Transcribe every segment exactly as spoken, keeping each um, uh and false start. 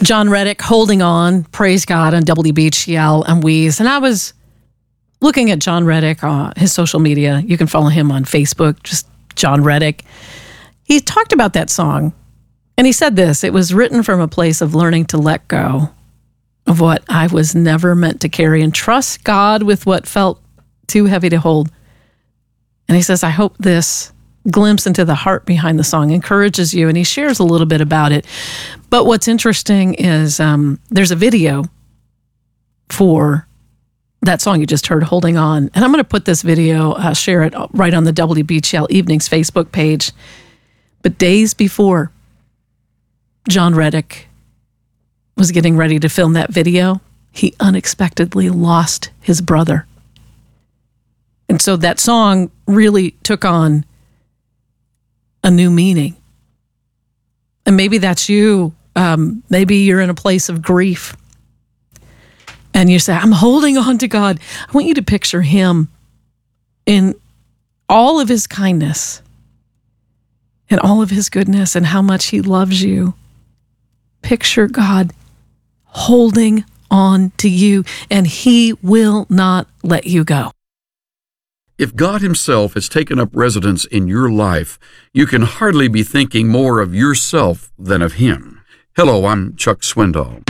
John Reddick, Holding On, praise God, on W B G L and Weez. And I was looking at John Reddick, uh, his social media. You can follow him on Facebook, just John Reddick. He talked about that song, and he said this: it was written from a place of learning to let go of what I was never meant to carry and trust God with what felt too heavy to hold. And he says, I hope this glimpse into the heart behind the song encourages you. And he shares a little bit about it. But what's interesting is um, there's a video for that song you just heard, Holding On. And I'm going to put this video, uh, share it right on the W B G L Evenings Facebook page. But days before John Reddick was getting ready to film that video, he unexpectedly lost his brother. And so that song really took on a new meaning. And maybe that's you. Um, maybe you're in a place of grief. And you say, I'm holding on to God. I want you to picture him in all of his kindness and all of his goodness and how much he loves you. Picture God holding on to you, and he will not let you go. If God himself has taken up residence in your life, you can hardly be thinking more of yourself than of him. Hello, I'm Chuck Swindoll.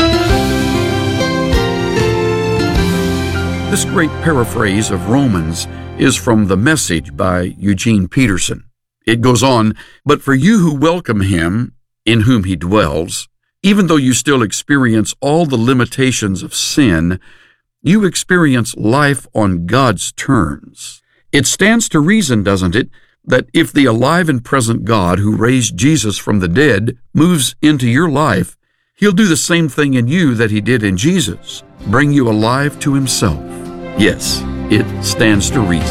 This great paraphrase of Romans is from The Message by Eugene Peterson. It goes on, but for you who welcome him, in whom he dwells, even though you still experience all the limitations of sin, you experience life on God's terms. It stands to reason, doesn't it, that if the alive and present God who raised Jesus from the dead moves into your life, he'll do the same thing in you that he did in Jesus, bring you alive to himself. Yes, it stands to reason.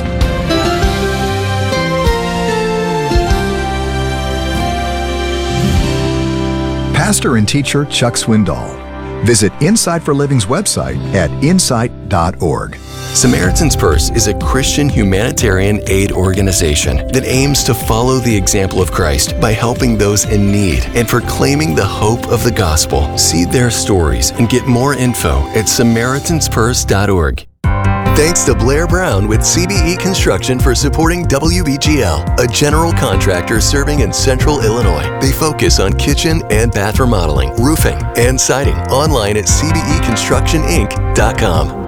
Pastor and teacher Chuck Swindoll. Visit Insight for Living's website at insight dot org. Samaritan's Purse is a Christian humanitarian aid organization that aims to follow the example of Christ by helping those in need and proclaiming the hope of the gospel. See their stories and get more info at samaritans purse dot org. Thanks to Blair Brown with C B E Construction for supporting W B G L, a general contractor serving in central Illinois. They focus on kitchen and bath remodeling, roofing, and siding. Online at c b e construction inc dot com.